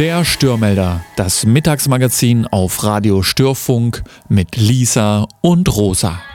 Der Störmelder, das Mittagsmagazin auf Radio Störfunk mit Lisa und Rosa.